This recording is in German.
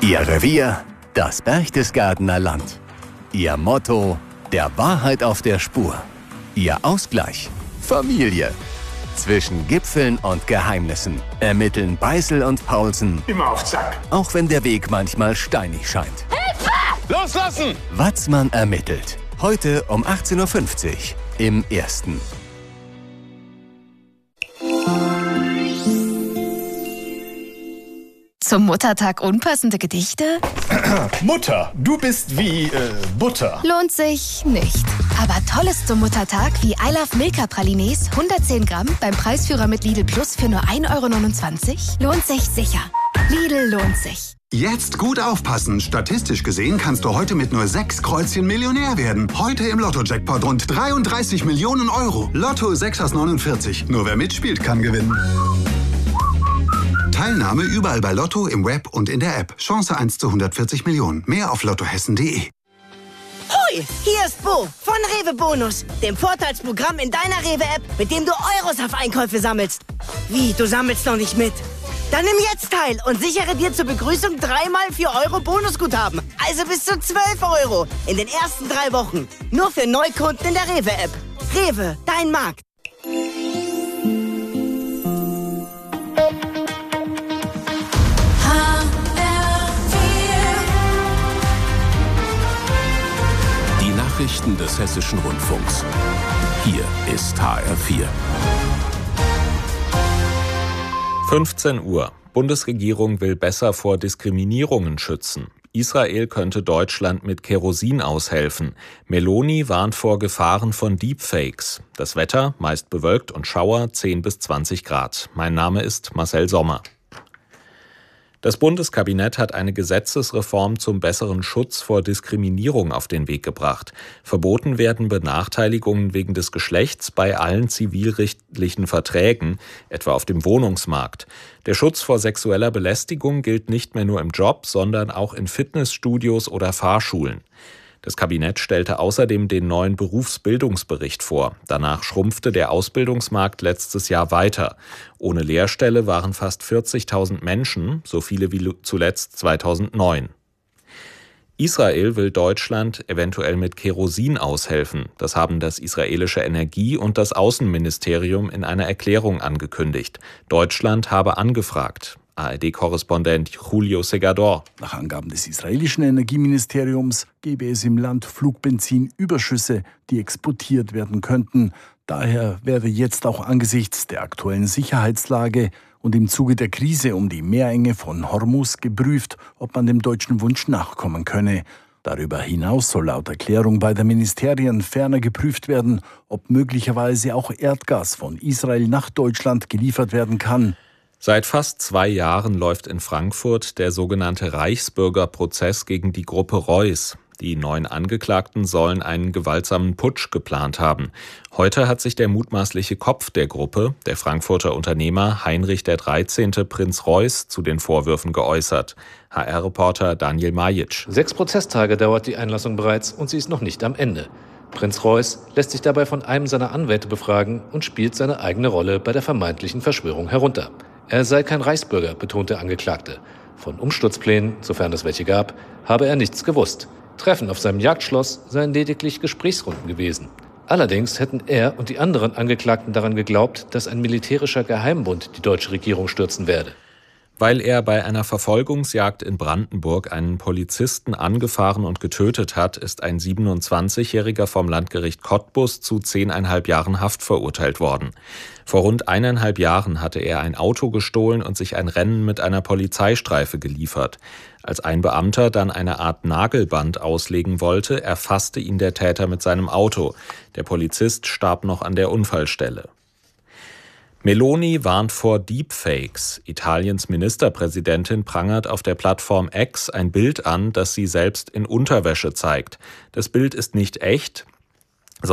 Ihr Revier, das Berchtesgadener Land. Ihr Motto, der Wahrheit auf der Spur. Ihr Ausgleich, Familie. Zwischen Gipfeln und Geheimnissen ermitteln Beißel und Paulsen. Immer auf Zack. Auch wenn der Weg manchmal steinig scheint. Hilfe! Loslassen! Watzmann ermittelt. Heute um 18.50 Uhr im Ersten. Zum Muttertag unpassende Gedichte? Mutter, du bist wie Butter. Lohnt sich nicht. Aber Tolles zum Muttertag wie I Love Milka Pralines 110 Gramm beim Preisführer mit Lidl Plus für nur 1,29 € lohnt sich sicher. Lidl lohnt sich. Jetzt gut aufpassen. Statistisch gesehen kannst du heute mit nur 6 Kreuzchen Millionär werden. Heute im Lotto-Jackpot rund 33 Millionen Euro. Lotto 6 aus 49. Nur wer mitspielt, kann gewinnen. Teilnahme überall bei Lotto, im Web und in der App. Chance 1 zu 140 Millionen. Mehr auf lottohessen.de. Hoi, hier ist Bo von Rewe Bonus, dem Vorteilsprogramm in deiner Rewe-App, mit dem du Euros auf Einkäufe sammelst. Wie, du sammelst noch nicht mit? Dann nimm jetzt teil und sichere dir zur Begrüßung 3x 4 € Bonusguthaben. Also bis zu 12 € in den ersten 3 Wochen. Nur für Neukunden in der Rewe-App. Rewe, dein Markt. Nachrichten des Hessischen Rundfunks. Hier ist HR4. 15 Uhr. Bundesregierung will besser vor Diskriminierungen schützen. Israel könnte Deutschland mit Kerosin aushelfen. Meloni warnt vor Gefahren von Deepfakes. Das Wetter, meist bewölkt und Schauer, 10 bis 20 Grad. Mein Name ist Marcel Sommer. Das Bundeskabinett hat eine Gesetzesreform zum besseren Schutz vor Diskriminierung auf den Weg gebracht. Verboten werden Benachteiligungen wegen des Geschlechts bei allen zivilrechtlichen Verträgen, etwa auf dem Wohnungsmarkt. Der Schutz vor sexueller Belästigung gilt nicht mehr nur im Job, sondern auch in Fitnessstudios oder Fahrschulen. Das Kabinett stellte außerdem den neuen Berufsbildungsbericht vor. Danach schrumpfte der Ausbildungsmarkt letztes Jahr weiter. Ohne Lehrstelle waren fast 40.000 Menschen, so viele wie zuletzt 2009. Israel will Deutschland eventuell mit Kerosin aushelfen. Das haben das israelische Energie- und das Außenministerium in einer Erklärung angekündigt. Deutschland habe angefragt. ARD-Korrespondent Julio Segador. Nach Angaben des israelischen Energieministeriums gebe es im Land Flugbenzin-Überschüsse, die exportiert werden könnten. Daher werde jetzt auch angesichts der aktuellen Sicherheitslage und im Zuge der Krise um die Meerenge von Hormuz geprüft, ob man dem deutschen Wunsch nachkommen könne. Darüber hinaus soll laut Erklärung beider Ministerien ferner geprüft werden, ob möglicherweise auch Erdgas von Israel nach Deutschland geliefert werden kann. Seit fast 2 Jahren läuft in Frankfurt der sogenannte Reichsbürgerprozess gegen die Gruppe Reuss. Die 9 Angeklagten sollen einen gewaltsamen Putsch geplant haben. Heute hat sich der mutmaßliche Kopf der Gruppe, der Frankfurter Unternehmer Heinrich XIII. Prinz Reuss, zu den Vorwürfen geäußert. HR-Reporter Daniel Majic. 6 Prozesstage dauert die Einlassung bereits und sie ist noch nicht am Ende. Prinz Reuss lässt sich dabei von einem seiner Anwälte befragen und spielt seine eigene Rolle bei der vermeintlichen Verschwörung herunter. Er sei kein Reichsbürger, betont der Angeklagte. Von Umsturzplänen, sofern es welche gab, habe er nichts gewusst. Treffen auf seinem Jagdschloss seien lediglich Gesprächsrunden gewesen. Allerdings hätten er und die anderen Angeklagten daran geglaubt, dass ein militärischer Geheimbund die deutsche Regierung stürzen werde. Weil er bei einer Verfolgungsjagd in Brandenburg einen Polizisten angefahren und getötet hat, ist ein 27-Jähriger vom Landgericht Cottbus zu 10,5 Jahren Haft verurteilt worden. Vor rund 1,5 Jahren hatte er ein Auto gestohlen und sich ein Rennen mit einer Polizeistreife geliefert. Als ein Beamter dann eine Art Nagelband auslegen wollte, erfasste ihn der Täter mit seinem Auto. Der Polizist starb noch an der Unfallstelle. Meloni warnt vor Deepfakes. Italiens Ministerpräsidentin prangert auf der Plattform X ein Bild an, das sie selbst in Unterwäsche zeigt. Das Bild ist nicht echt.